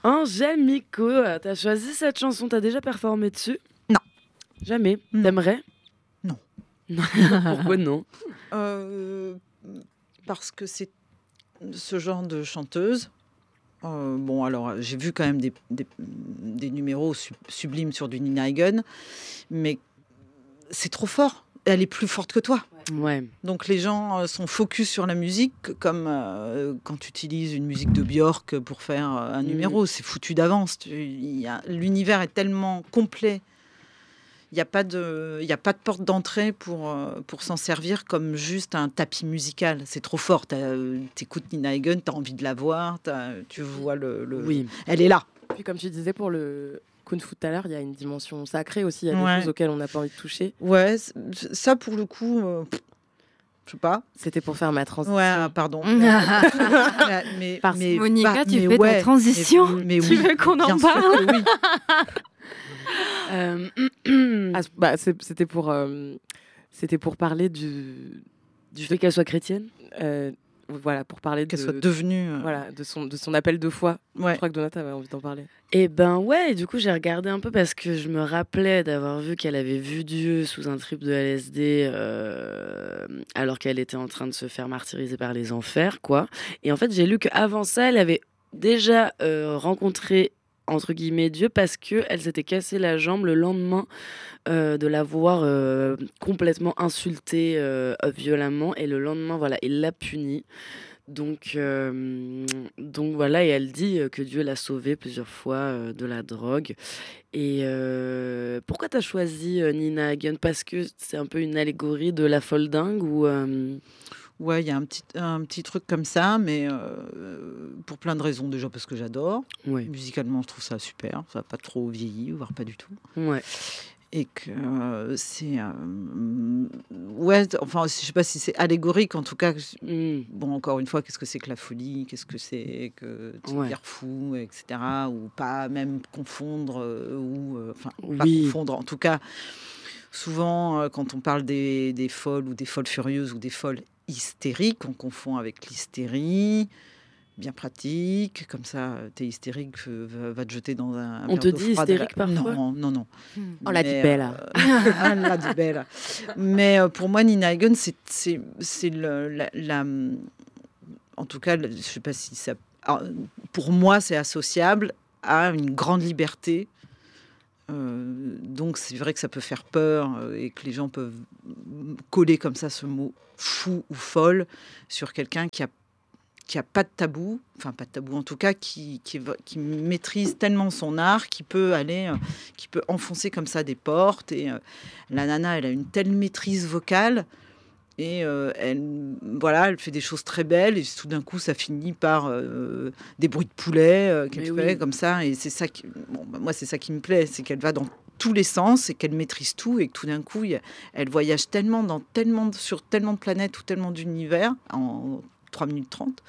Angélico, t'as choisi cette chanson, t'as déjà performé dessus? Non. Jamais. Non. T'aimerais? Non. Pourquoi non? Parce que c'est ce genre de chanteuse. Bon, alors, j'ai vu quand même des numéros sublimes sur du Nina Hagen, mais c'est trop fort. Elle est plus forte que toi. Ouais. Donc les gens sont focus sur la musique, comme quand tu utilises une musique de Björk pour faire un numéro, c'est foutu d'avance. L'univers est tellement complet. Il n'y a pas de porte d'entrée pour s'en servir comme juste un tapis musical. C'est trop fort. T'écoutes Nina Hagen, t'as envie de la voir, tu vois Oui. Elle est là. Puis comme tu disais pour le Kung Fu tout à l'heure, il y a une dimension sacrée aussi. Il y a des choses auxquelles on n'a pas envie de toucher. Ouais, ça pour le coup, je sais pas. C'était pour faire ma transition. Ouais, pardon. mais Monica, tu fais ta transition. Mais tu veux qu'on en parle? Oui. C'était pour parler du fait qu'elle soit chrétienne. Voilà, pour parler qu'elle soit devenue de son appel de foi. Ouais. Je crois que Donat avait envie d'en parler. Et ben ouais, et du coup j'ai regardé un peu parce que je me rappelais d'avoir vu qu'elle avait vu Dieu sous un trip de LSD alors qu'elle était en train de se faire martyriser par les enfers, quoi. Et en fait j'ai lu qu'avant ça elle avait déjà rencontré entre guillemets Dieu parce qu'elle s'était cassé la jambe le lendemain de l'avoir complètement insultée violemment, et le lendemain voilà il l'a punie. Donc voilà, et elle dit que Dieu l'a sauvée plusieurs fois de la drogue. Et pourquoi t'as choisi Nina Hagen? Parce que c'est un peu une allégorie de la folle dingue ou Ouais, il y a un petit truc comme ça, mais pour plein de raisons. Déjà parce que j'adore. Ouais. Musicalement, je trouve ça super. Ça n'a pas trop vieilli, voire pas du tout. Ouais. Et que c'est... ouais, enfin, je ne sais pas si c'est allégorique, en tout cas. Bon, encore une fois, qu'est-ce que c'est que la folie? Qu'est-ce que c'est que tu deviens fou, etc. Ou pas même confondre, pas confondre. En tout cas, souvent, quand on parle des folles ou des folles furieuses ou des folles hystériques, on confond avec l'hystérie. Bien pratique, comme ça, t'es hystérique, va te jeter dans un on te dit hystérique parfois? Non. On l'a dit belle. On l'a dit belle. Mais pour moi, Nina Hagen, c'est en tout cas, je sais pas si ça... Alors, pour moi, c'est associable à une grande liberté. Donc, c'est vrai que ça peut faire peur et que les gens peuvent coller comme ça ce mot fou ou folle sur quelqu'un qui a pas de tabou, enfin pas de tabou en tout cas, qui maîtrise tellement son art, qui peut enfoncer comme ça des portes. Et la nana, elle a une telle maîtrise vocale et elle fait des choses très belles, et tout d'un coup ça finit par des bruits de poulet qu'elle fait comme ça, et c'est ça moi c'est ça qui me plaît, c'est qu'elle va dans tous les sens et qu'elle maîtrise tout, et que tout d'un coup elle voyage sur tellement de planètes ou tellement d'univers en 3 minutes 30.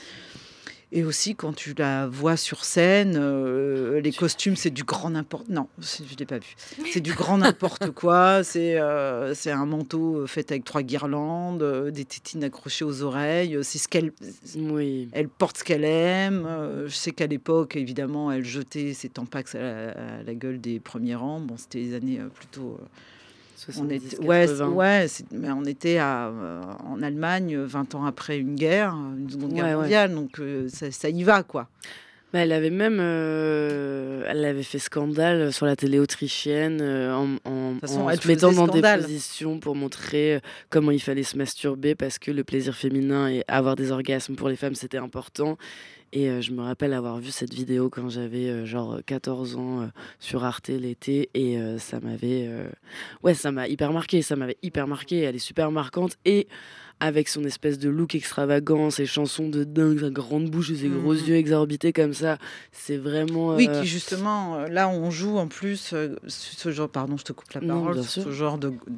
Et aussi, quand tu la vois sur scène, les costumes, c'est du grand n'importe... Non, je ne l'ai pas vu. C'est du grand n'importe quoi. C'est un manteau fait avec 3 guirlandes, des tétines accrochées aux oreilles. C'est ce qu'elle... Oui. Elle porte ce qu'elle aime. Je sais qu'à l'époque, évidemment, elle jetait ses tampax à la gueule des premiers rangs. Bon, c'était les années plutôt... 70, mais on était en Allemagne 20 ans après une seconde guerre mondiale, donc ça y va, quoi. Bah, elle avait même elle avait fait scandale sur la télé autrichienne en se mettant dans des positions pour montrer comment il fallait se masturber, parce que le plaisir féminin et avoir des orgasmes pour les femmes, c'était important. Et je me rappelle avoir vu cette vidéo quand j'avais genre 14 ans sur Arte l'été, et ça m'avait ça m'a hyper marqué, elle est super marquante, et avec son espèce de look extravagant, ses chansons de dingue, sa grande bouche et ses gros yeux exorbités comme ça, c'est vraiment... Oui, qui justement, là on joue en plus ce genre, pardon je te coupe la parole, ce genre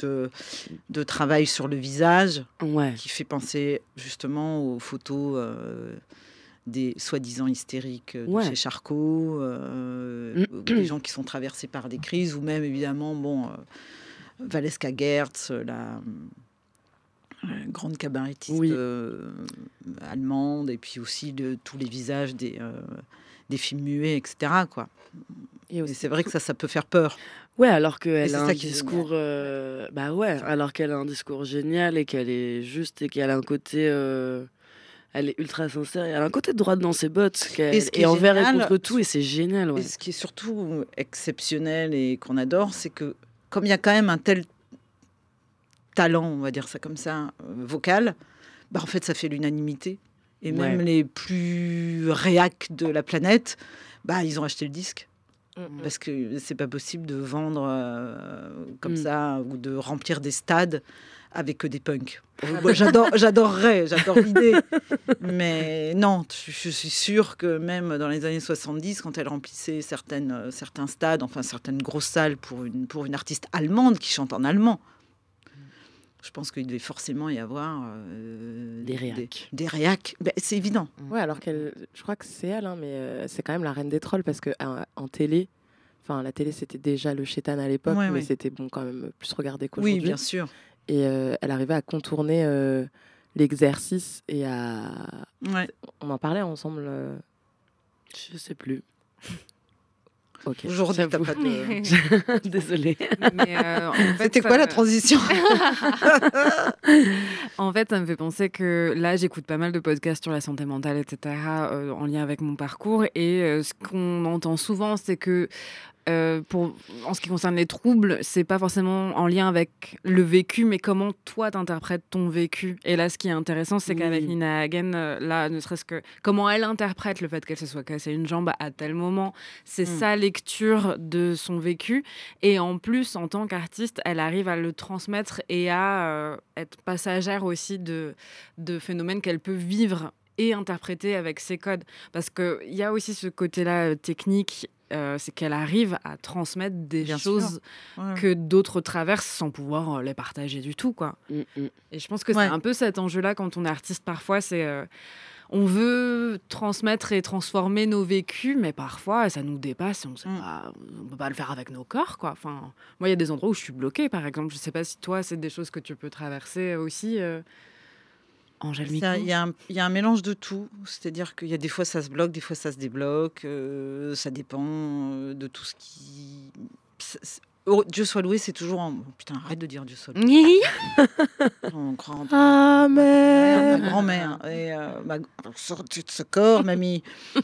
de travail sur le visage, qui fait penser justement aux photos... des soi-disant hystériques chez Charcot, des gens qui sont traversés par des crises, ou même évidemment Valeska Gertz, grande cabarettiste allemande, et puis aussi de tous les visages des films muets, etc. Quoi. Et c'est vrai que ça peut faire peur. Ouais, alors qu'elle a un discours, alors qu'elle a un discours génial et qu'elle est juste et qu'elle a un côté, elle est ultra sincère. Et elle a un côté droite dans ses bottes, et envers et contre tout, et c'est génial. Ouais. Et ce qui est surtout exceptionnel et qu'on adore, c'est que comme il y a quand même un tel talent, on va dire ça comme ça, vocal, en fait, ça fait l'unanimité. Et même les plus réacs de la planète, ils ont acheté le disque. Parce que c'est pas possible de vendre comme ça ou de remplir des stades avec que des punks. Moi, j'adore l'idée. Mais non, je suis sûre que même dans les années 70, quand elle remplissait certains stades, enfin certaines grosses salles pour une artiste allemande qui chante en allemand, je pense qu'il devait forcément y avoir des réacs. Des réacs, c'est évident. Ouais, alors je crois que c'est elle, mais c'est quand même la reine des trolls, parce que en télé, la télé c'était déjà le chétan à l'époque, mais c'était quand même plus regardé qu'aujourd'hui. Oui, bien sûr. Et elle arrivait à contourner l'exercice et à... On en parlait ensemble. Je sais plus. Okay. Aujourd'hui, t'as pas de... Désolée. Mais en fait, c'était quoi la transition? En fait, ça me fait penser que là, j'écoute pas mal de podcasts sur la santé mentale, etc., en lien avec mon parcours. Et ce qu'on entend souvent, c'est que en ce qui concerne les troubles, c'est pas forcément en lien avec le vécu, mais comment toi t'interprètes ton vécu. Et là, ce qui est intéressant, c'est qu'avec Nina Hagen, là, ne serait-ce que comment elle interprète le fait qu'elle se soit cassée une jambe à tel moment, c'est sa lecture de son vécu. Et en plus, en tant qu'artiste, elle arrive à le transmettre et à être passagère aussi de phénomènes qu'elle peut vivre et interpréter avec ses codes. Parce qu'il y a aussi ce côté-là technique, c'est qu'elle arrive à transmettre des choses que d'autres traversent sans pouvoir les partager du tout, quoi. Et je pense que c'est un peu cet enjeu-là quand on est artiste parfois, c'est on veut transmettre et transformer nos vécus, mais parfois ça nous dépasse et on peut pas le faire avec nos corps, quoi. Enfin, moi il y a des endroits où je suis bloquée, par exemple. Je sais pas si toi c'est des choses que tu peux traverser aussi. Angèle Micou. Il y a un mélange de tout, c'est-à-dire qu'il y a des fois ça se bloque, des fois ça se débloque, ça dépend de tout ce qui... Dieu soit loué, c'est toujours en... Putain, arrête de dire Dieu soit loué. On croit en Amen. Ma grand-mère. Et sortez de ce corps, mamie.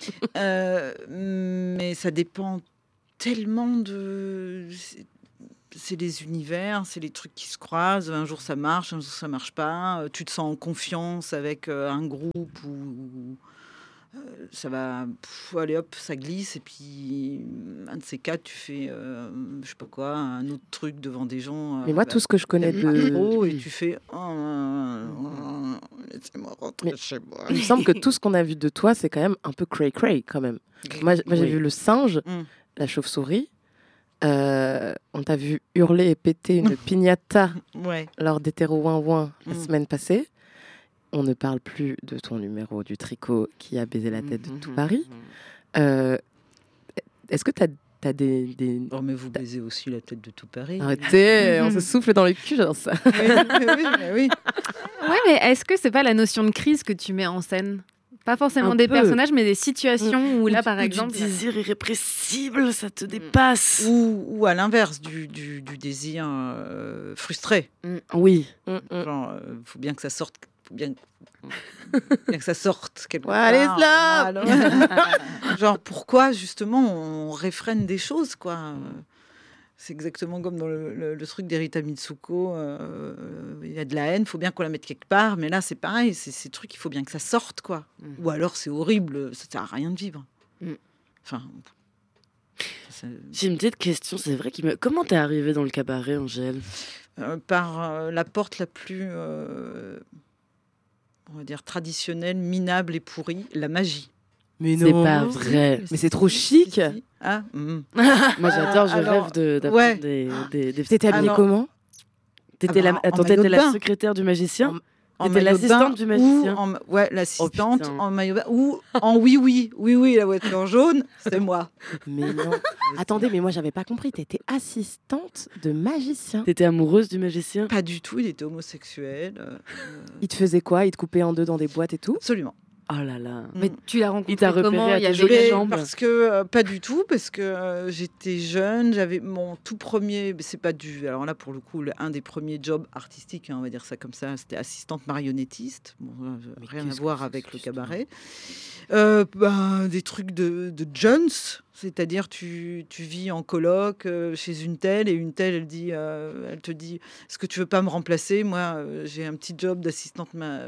Mais ça dépend tellement de... C'est les univers, c'est les trucs qui se croisent. Un jour ça marche, un jour ça marche pas. Tu te sens en confiance avec un groupe où ça va, allez hop, ça glisse. Et puis un de ces quatre, tu fais, je sais pas quoi, un autre truc devant des gens. Mais moi, tout ce que je connais de... Et tu fais, laissez-moi rentrer chez moi. Il me semble que tout ce qu'on a vu de toi, c'est quand même un peu cray-cray quand même. Moi j'ai vu le singe, la chauve-souris. On t'a vu hurler et péter une piñata lors d'Hétéro Ouin Ouin la semaine passée. On ne parle plus de ton numéro du tricot qui a baisé la tête de tout Paris. Est-ce que t'as des... Oh, mais vous baisez aussi la tête de tout Paris. Arrêtez, on se souffle dans le cul, genre ça. Oui. Ouais, mais est-ce que c'est pas la notion de crise que tu mets en scène ? Pas forcément des personnages, mais des situations où là, par exemple... Du désir irrépressible, ça te dépasse. Ou à l'inverse, du désir frustré. Oui. Genre, faut bien que ça sorte... Bien que ça sorte quelque part. Allez, là. Genre, pourquoi, justement, on réfrène des choses, quoi. C'est exactement comme dans le truc d'Erita Mitsuko. Il y a de la haine, il faut bien qu'on la mette quelque part. Mais là, c'est pareil. C'est ces trucs, il faut bien que ça sorte, quoi. Ou alors, c'est horrible. Ça ne sert à rien de vivre. Enfin... J'ai une petite question. C'est vrai comment t'es arrivée dans le cabaret, Angèle ? Par la porte la plus... on va dire traditionnelle, minable et pourrie, la magie. Mais non, c'est pas vrai. Mais c'est trop chic. Ah, moi j'adore, rêve d'apprendre des... T'étais habillée comment ? T'étais la secrétaire du magicien ? en C'était maillot de bain l'assistante du magicien. L'assistante en maillot de bain ou en oui, la voiture jaune, c'est moi. Mais non. Attendez, mais moi j'avais pas compris. T'étais assistante de magicien. T'étais amoureuse du magicien? Pas du tout, il était homosexuel. Il te faisait quoi? Il te coupait en deux dans des boîtes et tout? Absolument. Oh là là. Mais tu l'as rencontré Il t'a repéré comment? à Il y tes avait jolies les jambes. Parce que pas du tout, parce que j'étais jeune, j'avais mon tout premier, c'est pas du, alors là pour le coup, un des premiers jobs artistiques, on va dire ça comme ça, c'était assistante marionnettiste, rien à voir avec le cabaret. Des trucs de Jones, c'est-à-dire tu vis en coloc chez une telle et une telle, elle te dit, est-ce que tu veux pas me remplacer? Moi, j'ai un petit job d'assistante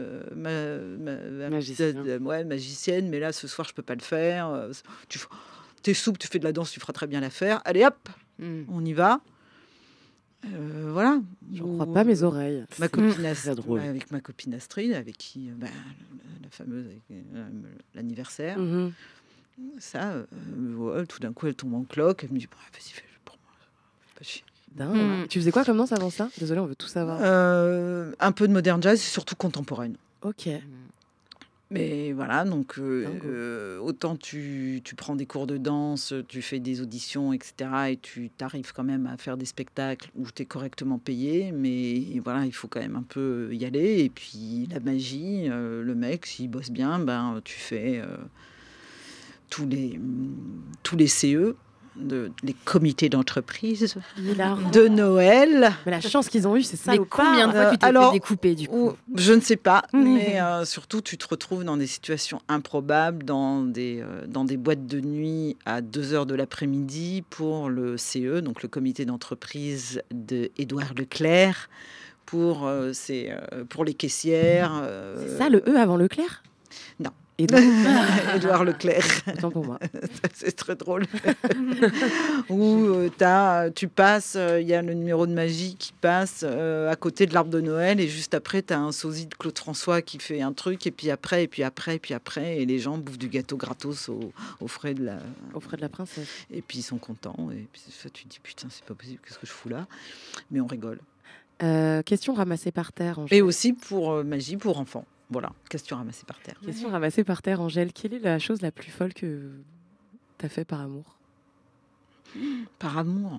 magicienne, mais là ce soir je peux pas le faire. T'es souple, tu fais de la danse, tu feras très bien l'affaire. Allez hop, on y va. Voilà. Je crois pas mes oreilles. Ma copine avec ma copine Astrid, avec qui la fameuse l'anniversaire. Ça, tout d'un coup elle tombe en cloque, elle me dit vas-y fais-le pour moi, pas chier. Tu faisais quoi comme danse avant ça? Désolée, on veut tout savoir. Un peu de modern jazz, surtout contemporaine. Ok. Mais voilà, donc autant tu prends des cours de danse, tu fais des auditions, etc. Et tu t'arrives quand même à faire des spectacles où tu es correctement payé. Mais voilà, il faut quand même un peu y aller. Et puis la magie, le mec, s'il bosse bien, tu fais tous les CE. Les comités d'entreprise de Noël. Mais la chance qu'ils ont eue, c'est ça. Mais combien de fois tu t'es fait découper du coup? Je ne sais pas, mais surtout tu te retrouves dans des situations improbables, dans des boîtes de nuit à 2h de l'après-midi pour le CE, donc le comité d'entreprise de Édouard Leclerc, pour les caissières. C'est ça le E avant Leclerc? Non. Édouard Leclerc. Autant pour moi. C'est très drôle. Où tu passes, il y a le numéro de magie qui passe à côté de l'arbre de Noël et juste après, tu as un sosie de Claude François qui fait un truc et puis après, et les gens bouffent du gâteau gratos aux frais de la princesse. Et puis ils sont contents. Et puis ça, tu te dis, putain, c'est pas possible, qu'est-ce que je fous là? Mais on rigole. Question ramassée par terre. Et aussi pour magie pour enfants. Voilà, question ramassée par terre. Question ramassée par terre, Angèle. Quelle est la chose la plus folle que tu as fait par amour? Par amour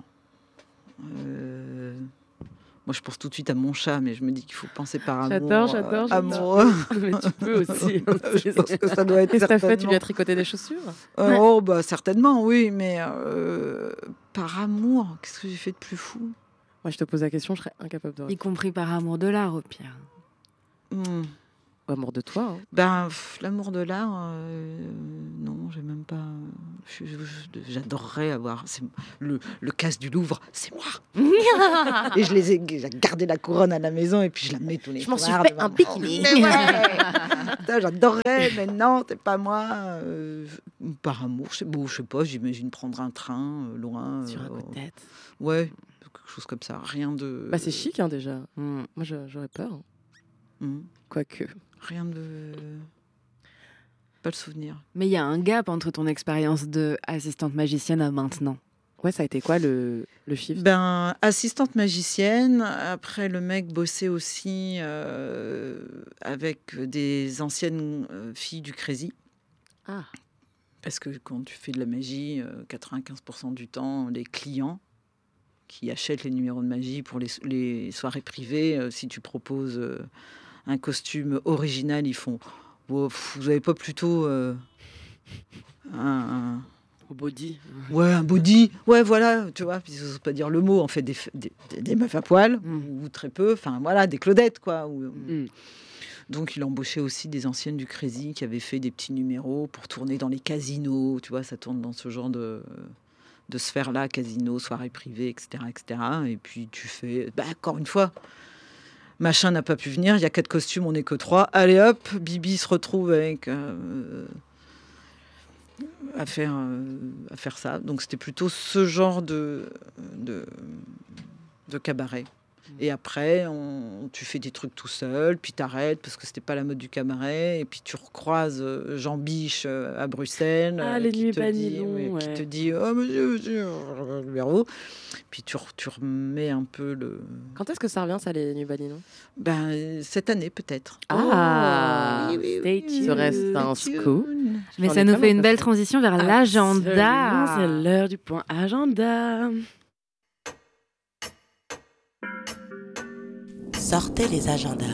Moi, je pense tout de suite à mon chat, mais je me dis qu'il faut penser par amour. J'adore. Amoureux. Mais tu peux aussi. Je pense que ça doit être. Qu'est-ce que tu as fait? Tu lui as tricoté des chaussures? Certainement, oui, mais par amour, qu'est-ce que j'ai fait de plus fou? Moi, je te pose la question, je serais incapable de répondre. Y compris par amour de l'art, au pire. Amour de toi. Hein. L'amour de l'art, non, j'ai même pas. J'adorerais avoir le casse du Louvre, c'est moi. Et j'ai gardé la couronne à la maison et puis je la mets tous les soirs. Je m'en suis fait un bikini. J'adorerais, mais non, c'est pas moi. Par amour, je sais pas, j'imagine prendre un train loin. Sur un coup de tête. Ouais, quelque chose comme ça. Rien de. C'est chic hein, déjà. Moi, j'aurais peur. Quoique. Rien de... Pas le souvenir. Mais il y a un gap entre ton expérience d'assistante magicienne à maintenant. Ouais, ça a été quoi le chiffre? Assistante magicienne. Après, le mec bossait aussi avec des anciennes filles du Crazy. Ah. Parce que quand tu fais de la magie, 95% du temps, les clients qui achètent les numéros de magie pour les soirées privées, si tu proposes... un costume original, ils font vous avez pas plutôt un body? Ouais, un body. Ouais, voilà, tu vois, ils n'osent pas dire le mot, en fait, des meufs à poil, ou très peu, enfin voilà, des Claudettes, quoi. Donc, il embauchait aussi des anciennes du Crazy qui avaient fait des petits numéros pour tourner dans les casinos, tu vois, ça tourne dans ce genre de sphère-là, casino, soirée privée, etc., etc. Et puis, tu fais, encore une fois... Machin n'a pas pu venir, il y a 4 costumes, on n'est que 3. Allez hop, Bibi se retrouve avec à faire ça. Donc c'était plutôt ce genre de cabaret. Et après, tu fais des trucs tout seul, puis t'arrêtes parce que c'était pas la mode du cabaret, et puis tu recroises Jean Biche à Bruxelles, qui te dit « Oh, monsieur, numéro ». Puis tu remets un peu le... Quand est-ce que ça revient, ça, les Nuits Banilon ? Cette année, peut-être. Ce reste un scoop. Mais ça nous fait une belle transition vers l'agenda. C'est l'heure du point agenda. Sortez les agendas.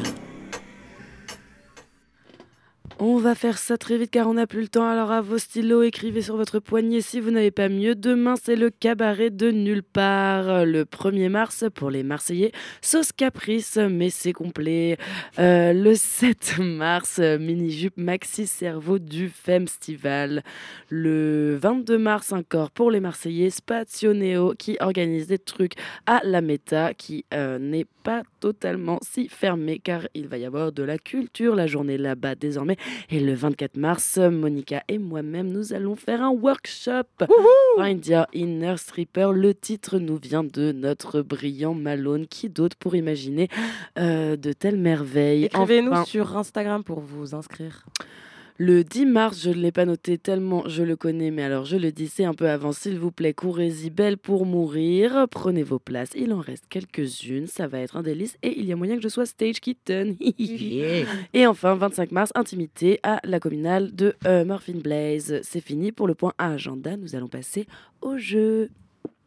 On va faire ça très vite car on n'a plus le temps. Alors à vos stylos, écrivez sur votre poignet si vous n'avez pas mieux. Demain, c'est le cabaret de nulle part. Le 1er mars pour les Marseillais, sauce caprice, mais c'est complet. Le 7 mars, mini-jupe maxi cerveau du Femstival. Le 22 mars encore pour les Marseillais, Spazio Neo qui organise des trucs à la méta qui n'est pas totalement si fermé car il va y avoir de la culture la journée là-bas désormais. Et le 24 mars, Monica et moi-même, nous allons faire un workshop. Find Your Inner Stripper. Le titre nous vient de notre brillant Malone. Qui d'autre pour imaginer de telles merveilles? Écrivez-nous sur Instagram pour vous inscrire. Le 10 mars, je ne l'ai pas noté tellement je le connais, mais alors je le dis, c'est un peu avant. S'il vous plaît, courez-y, belle pour mourir. Prenez vos places, il en reste quelques-unes. Ça va être un délice et il y a moyen que je sois stage kitten. Et enfin, 25 mars, intimité à la communale de Morphine Blaze. C'est fini pour le point agenda. Nous allons passer au jeu.